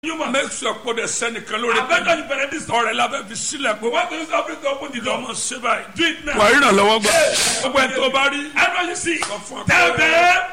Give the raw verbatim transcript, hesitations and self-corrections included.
human. Make sure put the sẹ́nìkan lórí I bet you better this. ọ̀rẹ́ la fẹ́ fi sílẹ̀ We pé want to use offering to open the door. ọmọ ṣe báyìí. Do it now. wà á rìnà lọ́wọ́ gbà. gbogbo ẹni tó bá rí. Everyone you see, sọ fún ọ tell pé them